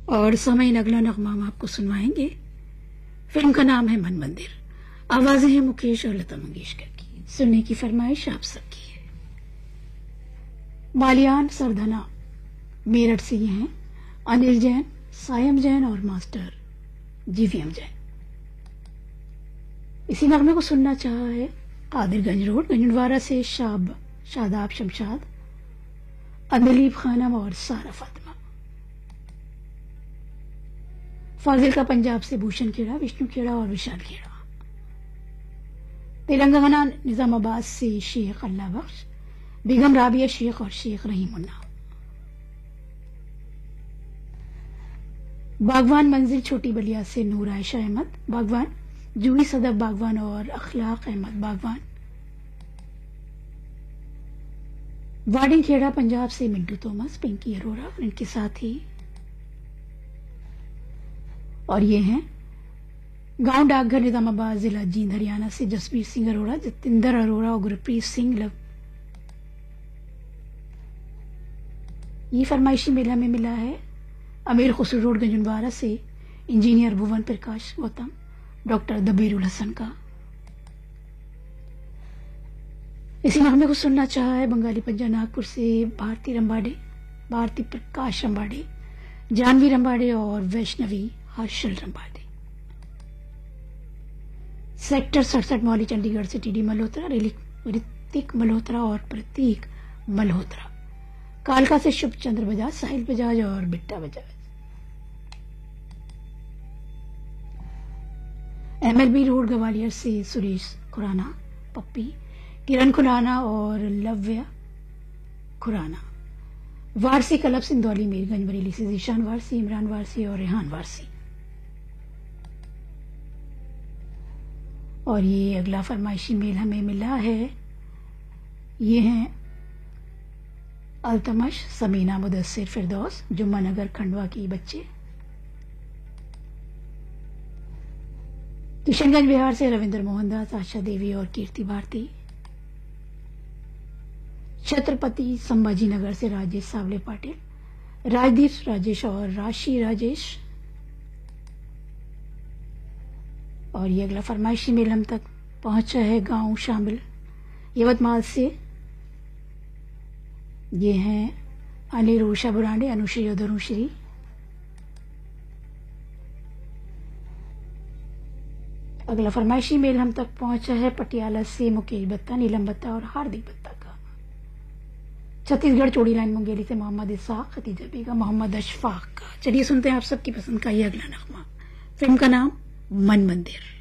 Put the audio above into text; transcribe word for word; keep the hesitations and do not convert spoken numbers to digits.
और समय अगला नगमा हम आपको सुनवाएंगे। फिल्म का नाम है मन मंदिर। आवाजें हैं मुकेश और लता मंगेशकर की। सुनने की फरमाइश आप सबकी है। मालियान सरधना मेरठ से ये हैं अनिल जैन, सायम जैन और मास्टर जीवीएम जैन। इसी नगमे को सुनना चाहा है कादिरगंज रोड गंजनवारा से शाब शादाब शमशाद, अदलीब खानम और सारा फातिमा। फाजिल का पंजाब से भूषण खेड़ा, विष्णु खेड़ा और विशाल खेड़ा। तेलंगाना निजामाबाद से शेख अल्लाह बख्श, बेगम राबिया शेख और शेख रहीमुन्ना। बागवान मंजिल छोटी बलिया से नूर आयशा अहमद बागवान, जूही सदफ बागवान और अखलाक अहमद बागवान। वाडिंग खेड़ा पंजाब से मिंटू थॉमस, पिंकी अरोरा और इनके साथी। और ये हैं गांव डाकघर निजामाबाद जिला जींद हरियाणा से जसबीर सिंह अरोड़ा, जतिंदर अरोड़ा और गुरप्रीत सिंह लव। ये फरमाइशी मेला में मिला है अमीर खुसरो रोड गंजनवारा से इंजीनियर भुवन प्रकाश गौतम, डॉक्टर दबीरुल हसन का। इसी नगमे को सुनना चाहा है बंगाली पंजा नागपुर से भारती रंबाडे, भारती प्रकाश रंबाडे, जानवी रंबाडे और वैष्णवी हर्षल रंबाडे। सेक्टर सड़सठ मौली चंडीगढ़ से टीडी मल्होत्रा, ऋतिक मल्होत्रा और प्रतीक मल्होत्रा। कालका से शुभ चंद्र बजाज, साहिल बजाज और बिट्टा बजाज। एमएलबी रोड ग्वालियर से सुरेश खुराना, पप्पी, किरण खुराना और लव्य खुराना। वारसी क्लब सिंधौली मीरगंज बरेली से जीशान वारसी, इमरान वारसी और रेहान वारसी। और ये अगला फरमाइशी मेल हमें मिला है, ये हैं अल्तमश, समीना, मुदस्सिर, फिरदौस, जुम्मा नगर खंडवा की बच्चे। किशनगंज बिहार से रविंद्र मोहन दास, आशा देवी और कीर्ति भारती। छत्रपति संभाजी नगर से राजेश सावले पाटिल, राजदीप राजेश और राशि राजेश। और ये अगला फरमाइशी मेल हम तक पहुंचा है गांव शामिल यवतमाल से। ये हैं अनिल उषा बुरांडे, अनुश्री और धनुश्री। अगला फरमाइशी मेल हम तक पहुंचा है पटियाला से मुकेश बत्ता, नीलम बत्ता और हार्दिक बत्ता का। छत्तीसगढ़ चौड़ी लाइन मुंगेली से मोहम्मद इसाक, खतीजा बेगम, मोहम्मद अशफाक का। चलिए सुनते हैं आप सबकी पसंद का ये अगला नगमा। फिल्म का नाम मन मंदिर।